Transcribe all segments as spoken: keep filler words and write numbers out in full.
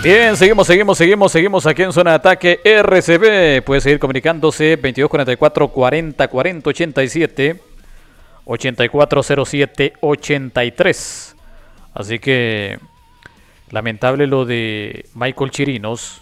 Bien, seguimos, seguimos, seguimos, seguimos aquí en zona de ataque R C B. Puede seguir comunicándose veintidós cuarenta y cuatro cuarenta cuarenta ochenta y siete, ochenta y cuatro cero siete ochenta y tres. Así que lamentable lo de Michael Chirinos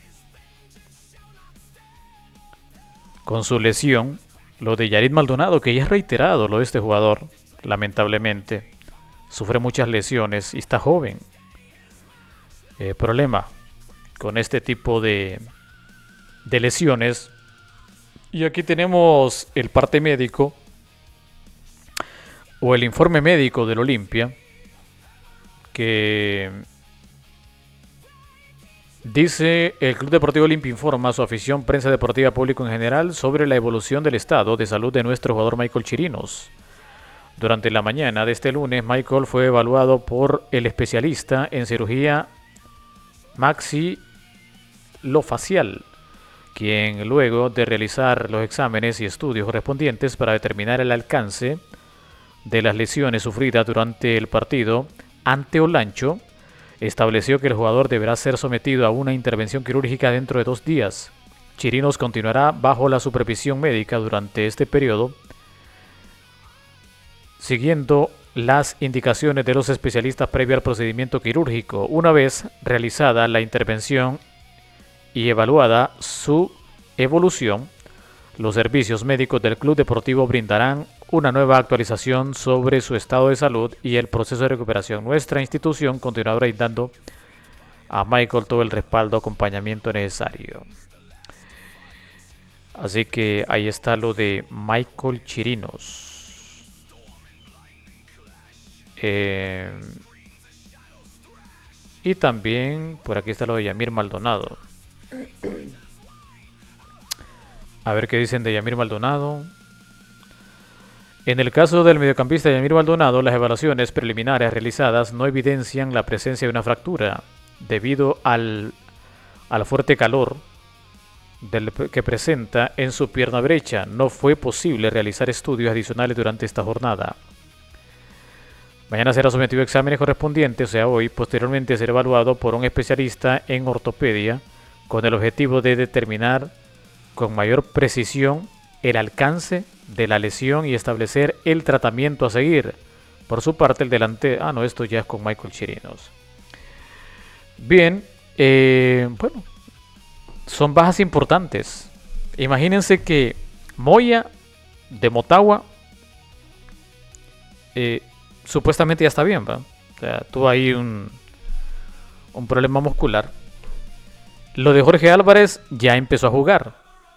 con su lesión. Lo de Yarid Maldonado, que ya es reiterado lo de este jugador, lamentablemente. Sufre muchas lesiones y está joven. Eh, problema con este tipo de, de lesiones. Y aquí tenemos el parte médico o el informe médico del Olimpia, que dice: el Club Deportivo Olimpia informa a su afición, prensa deportiva, público en general sobre la evolución del estado de salud de nuestro jugador Michael Chirinos. Durante la mañana de este lunes, Michael fue evaluado por el especialista en cirugía maxilofacial, quien luego de realizar los exámenes y estudios correspondientes para determinar el alcance de las lesiones sufridas durante el partido ante Olancho, estableció que el jugador deberá ser sometido a una intervención quirúrgica dentro de dos días. Chirinos continuará bajo la supervisión médica durante este periodo, siguiendo las indicaciones de los especialistas previo al procedimiento quirúrgico. Una vez realizada la intervención y evaluada su evolución, los servicios médicos del Club Deportivo brindarán una nueva actualización sobre su estado de salud y el proceso de recuperación. Nuestra institución continuará brindando a Michael todo el respaldo, acompañamiento necesario. Así que ahí está lo de Michael Chirinos. Eh, y también por aquí está lo de Yamir Maldonado. A ver qué dicen de Yamir Maldonado. En el caso del mediocampista Yamir Maldonado, las evaluaciones preliminares realizadas no evidencian la presencia de una fractura debido al, al fuerte calor del, que presenta en su pierna derecha. No fue posible realizar estudios adicionales durante esta jornada. Mañana será sometido a exámenes correspondientes, o sea hoy, posteriormente será evaluado por un especialista en ortopedia con el objetivo de determinar con mayor precisión el alcance de la lesión y establecer el tratamiento a seguir. Por su parte, el delante... Ah, no, esto ya es con Michael Chirinos. Bien, eh, bueno, son bajas importantes. Imagínense que Moya de Motagua eh, supuestamente ya está bien, ¿va? O sea, tuvo ahí un, un problema muscular. Lo de Jorge Álvarez ya empezó a jugar.